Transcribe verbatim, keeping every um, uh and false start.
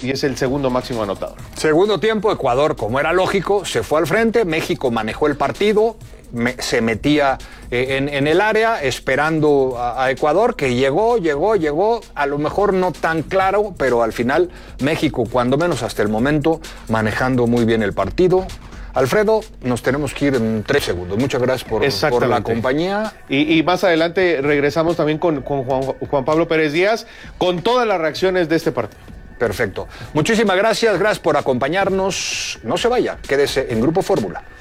y es el segundo máximo anotador. Segundo tiempo, Ecuador, como era lógico, se fue al frente, México manejó el partido, me, se metía eh, en, en el área esperando a, a Ecuador, que llegó, llegó, llegó, a lo mejor no tan claro, pero al final México, cuando menos hasta el momento, manejando muy bien el partido. Alfredo, nos tenemos que ir en tres segundos. Muchas gracias por, por la compañía. Y, y más adelante regresamos también con, con Juan, Juan Pablo Pérez Díaz con todas las reacciones de este partido. Perfecto. Muchísimas gracias, gracias por acompañarnos. No se vaya, quédese en Grupo Fórmula.